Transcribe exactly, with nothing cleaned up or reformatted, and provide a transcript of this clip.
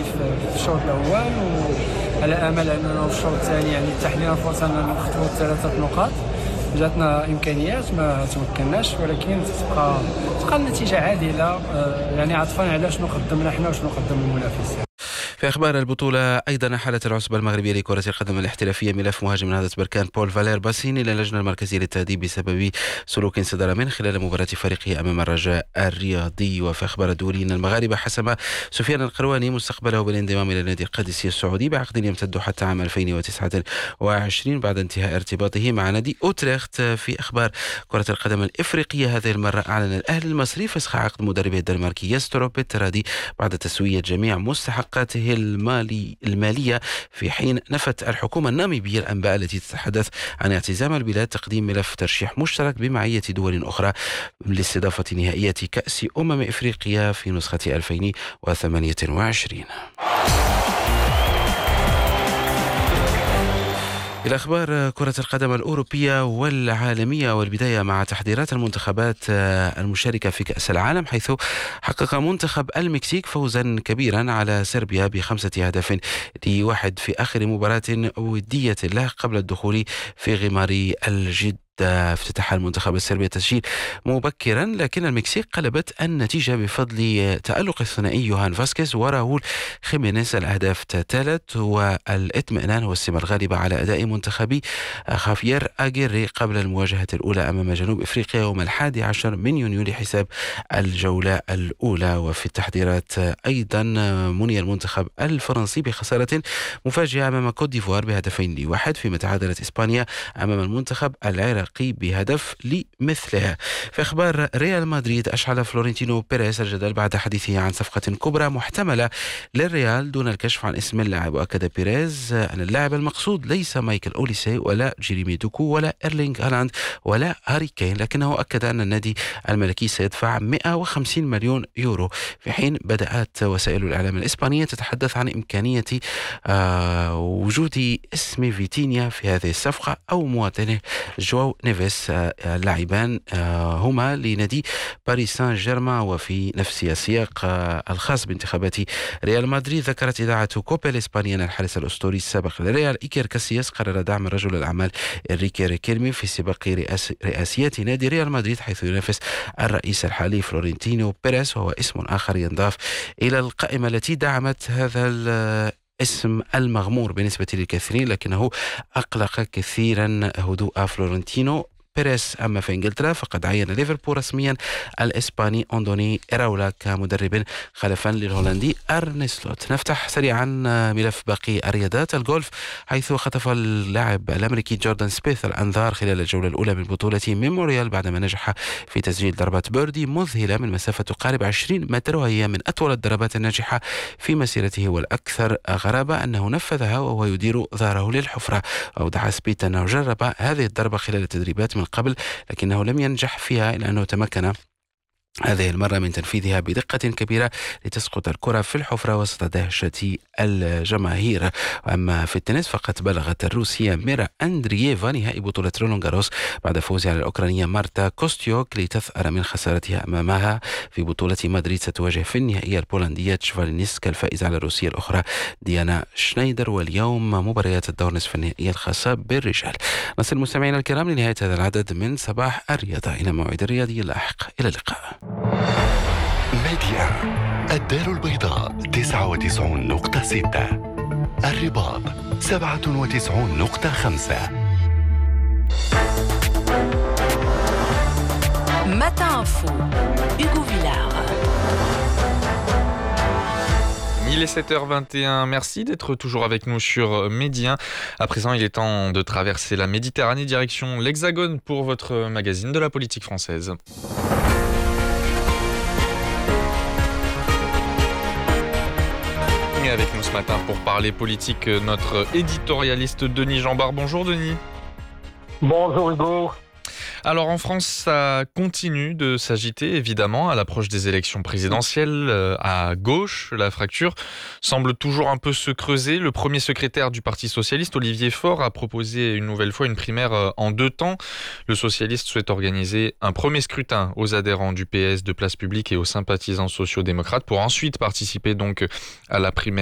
في في الشوط الاول، وعلى امل اننا في الشوط الثاني يعني تحت لنا فرصه اننا نخطفوا ثلاثه نقاط. جاتنا امكانيات ما تمكناش، ولكن تبقى تبقى النتيجه عادله يعني عطفا على شنو قدمنا حنا وشنو قدم المنافس. في أخبار البطولة أيضا حالة العصبة المغربية لكرة القدم الاحترافية ملف مهاجم نهضة بركان بول فالير باسين إلى اللجنة المركزية للتأديب بسبب سلوك صدر منه خلال مباراة فريقه أمام الرجاء الرياضي. وفي أخبار الدوليين المغاربة حسم سفيان القرواني مستقبله بالانضمام إلى النادي القادسي السعودي بعقد يمتد حتى عام ألفين وتسعة وعشرين بعد انتهاء ارتباطه مع نادي أوتريخت. في أخبار كرة القدم الإفريقية هذه المرة أعلن الأهلي المصري فسخ عقد مدربه الدنماركي يسترو بالترادي بعد تسوية جميع مستحقاته المالي المالية، في حين نفت الحكومة الناميبية الأنباء التي تتحدث عن اعتزام البلاد تقديم ملف ترشيح مشترك بمعية دول أخرى لاستضافة نهائية كأس أمم إفريقيا في نسخة ألفين وثمانية وعشرين. إلى أخبار كرة القدم الأوروبية والعالمية، والبداية مع تحضيرات المنتخبات المشاركة في كأس العالم، حيث حقق منتخب المكسيك فوزا كبيرا على صربيا بخمسة أهداف لواحد في آخر مباراة ودية له قبل الدخول في غمار الجد. افتتح المنتخب السربي التسجيل مبكرا، لكن المكسيك قلبت النتيجة بفضل تألق الثنائي يوهان فاسكيز وراؤول خيمينيز. الأهداف تتالت والاطمئنان والسمة الغالبة على أداء منتخبي خافير أغيري قبل المواجهة الأولى أمام جنوب إفريقيا يوم الحادي عشر من يونيو لحساب الجولة الأولى. وفي التحضيرات أيضا مني المنتخب الفرنسي بخسارة مفاجئة أمام كوت ديفوار بهدفين لواحد، فيما تعادلت إسبانيا أمام المنتخب العراقي بهدف لمثلها. في أخبار ريال مدريد، أشعل فلورنتينو بيريز الجدل بعد حديثه عن صفقة كبرى محتملة للريال دون الكشف عن اسم اللاعب. وأكد بيريز أن اللاعب المقصود ليس مايكل أوليسي ولا جيريمي دوكو ولا إيرلينغ هالاند ولا هاري كين، لكنه أكد أن النادي الملكي سيدفع مئة وخمسين مليون يورو، في حين بدأت وسائل الإعلام الإسبانية تتحدث عن إمكانية آه وجود اسم فيتينيا في هذه الصفقة أو مواطنه جواو نيفيس. اللاعبان هما لنادي باريس سان جيرمان. وفي نفس السياق الخاص بانتخابات ريال مدريد، ذكرت إذاعة كوبا الإسبانية أن الحارس الأسطوري السابق للريال إيكير كاسياس قرر دعم رجل الأعمال إنريكي ريكيلمي في سباق رئاس رئاسية نادي ريال مدريد، حيث ينافس الرئيس الحالي فلورنتينو بيريز، وهو اسم آخر ينضاف إلى القائمة التي دعمت هذا اسم المغمور بالنسبة للكثيرين، لكنه أقلق كثيرا هدوء فلورنتينو بيريز. أما في إنجلترا فقد عين ليفربول رسميا الإسباني أندوني إراولا كمدرب خلفا للهولندي أرني سلوت. نفتح سريعا ملف باقي الرياضات. الجولف، حيث خطف اللاعب الأمريكي جوردان سبيث الأنظار خلال الجولة الأولى من بطولة ميموريال بعدما نجح في تسجيل ضربة بيردي مذهلة من مسافة تقارب عشرين متر، وهي من أطول الضربات الناجحة في مسيرته، والأكثر غرابة أنه نفذها وهو يدير ظهره للحفرة. أوضح سبيث أنه جرب هذه الضربة خلال التدريبات من قبل، لكنه لم ينجح فيها إلا أنه تمكن هذه المرة من تنفيذها بدقة كبيرة لتسقط الكرة في الحفرة وسط دهشة الجماهير. أما في التنس فقد بلغت الروسية ميرا أندرييفا نهائي بطولة رولان جاروس بعد فوزها على الأوكرانية مارتا كوستيوك لتثأر من خسارتها أمامها في بطولة مدريد. ستواجه في النهائية البولندية تشفالينسكا الفائزة على الروسية الأخرى ديانا شنايدر. واليوم مباريات الدور نصف النهائي الخاصة بالرجال. نصل المستمعين الكرام لنهاية هذا العدد من صباح الرياضة. إلى موعد الرياضي اللاحق، إلى اللقاء. ميديا الدار البيضاء تسعة وتسعون نقطة ستة، الرباط سبعة وتسعون نقطة خمسة. Matin Info, Hugo Villard. Il est sept heures vingt et un, merci d'être toujours avec nous sur Média. À présent, il est temps de traverser la Méditerranée direction l'Hexagone pour votre magazine de la politique française. Et avec nous ce matin pour parler politique, notre éditorialiste Denis Jambard. Bonjour Denis. Bonjour Hugo. Alors en France, ça continue de s'agiter évidemment à l'approche des élections présidentielles. À gauche, la fracture semble toujours un peu se creuser. Le premier secrétaire du Parti socialiste, Olivier Faure, a proposé une nouvelle fois une primaire en deux temps. Le socialiste souhaite organiser un premier scrutin aux adhérents du P S de Place Publique et aux sympathisants sociaux-démocrates pour ensuite participer donc à la primaire